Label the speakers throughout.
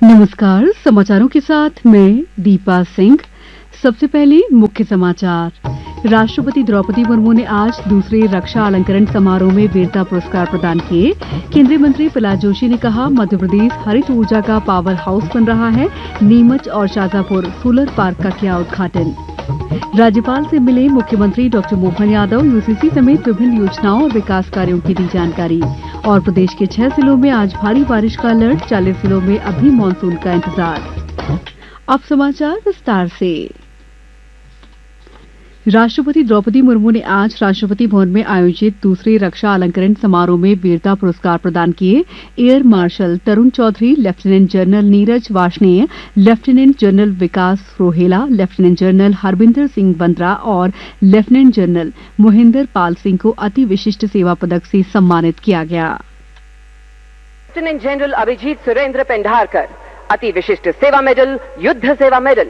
Speaker 1: नमस्कार, समाचारों के साथ मैं दीपा सिंह। सबसे पहले मुख्य समाचार। राष्ट्रपति द्रौपदी मुर्मू ने आज दूसरे रक्षा अलंकरण समारोह में वीरता पुरस्कार प्रदान किए। केंद्रीय मंत्री प्रहलाद जोशी ने कहा, मध्य प्रदेश हरित ऊर्जा का पावर हाउस बन रहा है। नीमच और शाजापुर सोलर पार्क का किया उद्घाटन। राज्यपाल से मिले मुख्यमंत्री डॉ मोहन यादव। यूसीसी समेत विभिन्न योजनाओं और विकास कार्यों की दी जानकारी। और प्रदेश के 6 जिलों में आज भारी बारिश का अलर्ट। 40 जिलों में अभी मानसून का इंतजार। अब समाचार विस्तार से। राष्ट्रपति द्रौपदी मुर्मू ने आज राष्ट्रपति भवन में आयोजित दूसरे रक्षा अलंकरण समारोह में वीरता पुरस्कार प्रदान किए। एयर मार्शल तरुण Chaudhary, lieutenant general Neeraj Varshney, lieutenant general विकास रोहेला, लेफ्टिनेंट जनरल हरबिंदर सिंह बंद्रा और लेफ्टिनेंट जनरल मोहिंदर पाल सिंह को अति विशिष्ट सेवा पदक से सम्मानित किया गया।
Speaker 2: लेफ्टिनेंट जनरल अभिजीत सुरेंद्र पेंढारकर अति विशिष्ट सेवा मेडल, युद्ध सेवा मेडल।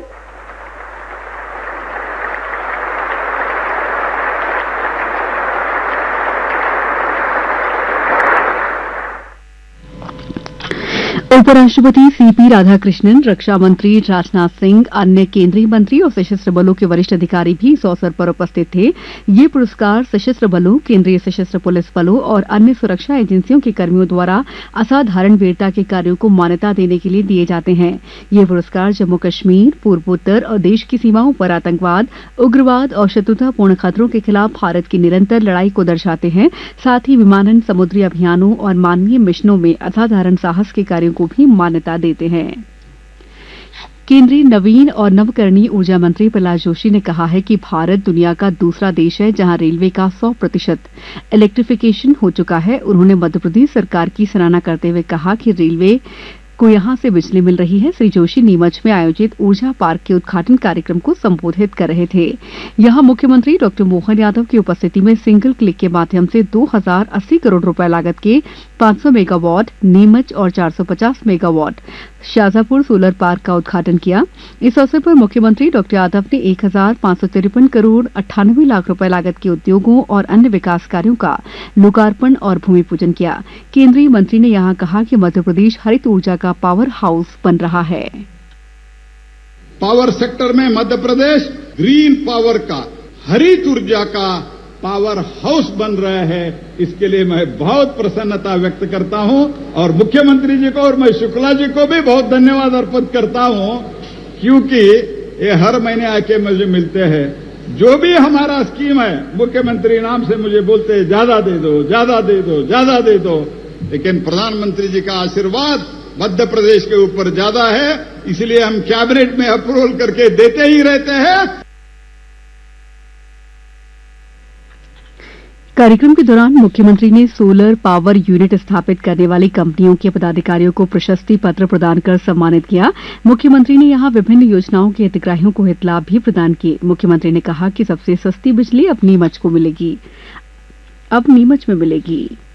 Speaker 1: उपराष्ट्रपति सीपी राधाकृष्णन, रक्षा मंत्री राजनाथ सिंह, अन्य केंद्रीय मंत्री और सशस्त्र बलों के वरिष्ठ अधिकारी भी इस अवसर पर उपस्थित थे। ये पुरस्कार सशस्त्र बलों, केंद्रीय सशस्त्र पुलिस बलों और अन्य सुरक्षा एजेंसियों के कर्मियों द्वारा असाधारण वीरता के कार्यों को मान्यता देने के लिए दिए जाते हैं। ये पुरस्कार जम्मू कश्मीर, पूर्वोत्तर और देश की सीमाओं पर आतंकवाद, उग्रवाद और शत्रुतापूर्ण खतरों के खिलाफ भारत की निरंतर लड़ाई को दर्शाते हैं। साथ ही विमानन, समुद्री अभियानों और मानवीय मिशनों में असाधारण साहस के कार्यों को भी मान्यता देते हैं। केंद्रीय नवीन और नवकरणीय ऊर्जा मंत्री प्रहलाद जोशी ने कहा है कि भारत दुनिया का दूसरा देश है जहां रेलवे का 100% इलेक्ट्रिफिकेशन हो चुका है। उन्होंने मध्य प्रदेश सरकार की सराहना करते हुए कहा कि रेलवे को यहां से बिजली मिल रही है। श्री जोशी नीमच में आयोजित ऊर्जा पार्क के उद्घाटन कार्यक्रम को संबोधित कर रहे थे। यहां मुख्यमंत्री डॉ मोहन यादव की उपस्थिति में सिंगल क्लिक के माध्यम से 2080 करोड़ रुपए लागत के 500 मेगावाट नीमच और 450 मेगावाट शाजापुर सोलर पार्क का उद्घाटन किया। इस अवसर पर मुख्यमंत्री डॉ यादव ने 1553 करोड़ 98 लाख रुपए लागत के उद्योगों और अन्य विकास कार्यों का लोकार्पण और भूमि पूजन किया। केंद्रीय मंत्री ने यहां कहा कि मध्य प्रदेश हरित ऊर्जा का पावर हाउस बन रहा है।
Speaker 3: पावर सेक्टर में मध्य प्रदेश ग्रीन पावर का, हरित ऊर्जा का पावर हाउस बन रहा है। इसके लिए मैं बहुत प्रसन्नता व्यक्त करता हूं और मुख्यमंत्री जी को और मैं शुक्ला जी को भी बहुत धन्यवाद अर्पित करता हूं, क्योंकि ये हर महीने आके मुझे मिलते हैं। जो भी हमारा स्कीम है मुख्यमंत्री नाम से मुझे बोलते हैं, ज्यादा दे दो, ज्यादा दे दो, ज्यादा दे दो। लेकिन प्रधानमंत्री जी का आशीर्वाद मध्य प्रदेश के ऊपर ज्यादा है, इसलिए हम कैबिनेट में अप्रूवल करके देते ही रहते हैं।
Speaker 1: कार्यक्रम के दौरान मुख्यमंत्री ने सोलर पावर यूनिट स्थापित करने वाली कंपनियों के पदाधिकारियों को प्रशस्ति पत्र प्रदान कर सम्मानित किया। मुख्यमंत्री ने यहां विभिन्न योजनाओं के हितग्राहियों को हितलाभ भी प्रदान किए। मुख्यमंत्री ने कहा कि सबसे सस्ती बिजली अब नीमच में मिलेगी।